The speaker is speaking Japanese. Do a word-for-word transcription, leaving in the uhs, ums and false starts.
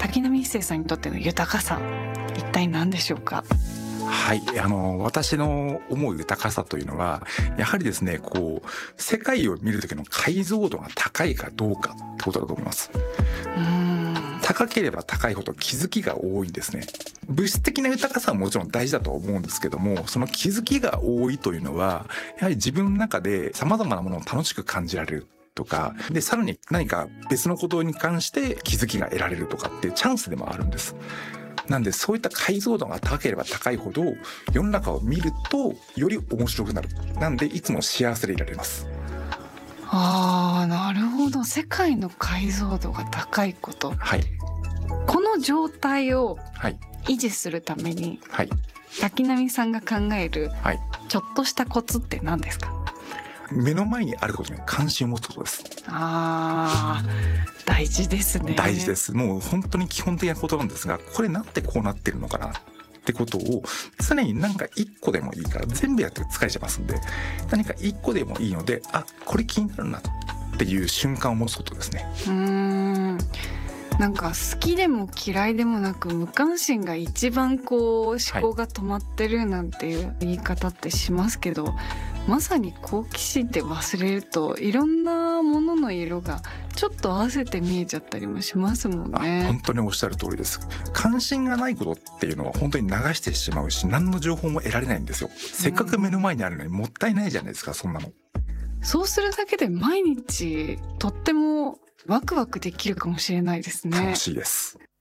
滝波一生さんにとっての豊かさ、一体何でしょうか？ はい、あの私の思う豊かさというのはやはりですね、こう世界を見る時の解像度が高いかどうかってことだと思います。 うーん高ければ高いほど気づきが多いんですね。物質的な豊かさはもちろん大事だと思うんですけども、その気づきが多いというのはやはり自分の中で様々なものを楽しく感じられるとかで、さらに何か別のことに関して気づきが得られるとかっていうチャンスでもあるんです。なんでそういった解像度が高ければ高いほど世の中を見るとより面白くなる。なんでいつも幸せでいられます。 あー、なるほど。世界の解像度が高いこと、 はい、 この状態をはい維持するために、 はい、 滝波さんが考えるはい、 ちょっとしたコツって何ですか？ 目の前にあることに関心を持つことです。 あー、大事ですね。 大事です。もう本当に基本的なことなんですが、これなんでこうなってるのかなってことを常に何か一個でもいいから全部やって疲れちゃいますんで、何か一個でもいいので、あ、これ気になるなっていう瞬間を持つことですね。 うーんなんか好きでも嫌いでもなく無関心が一番こう思考が止まってるなんていう言い方ってしますけど、まさに好奇心って忘れるといろんなものの色がちょっと合わせて見えちゃったりもしますもんあ、 ね。 本当におっしゃる通りです。関心がないことっていうのは本当に流してしまうし、何の情報も得られないんですよ。せっかく目の前にあるのにもったいないじゃないですか、そんなの。 そうするだけで毎日とってもワクワクできるかもしれないですね。 楽しいです。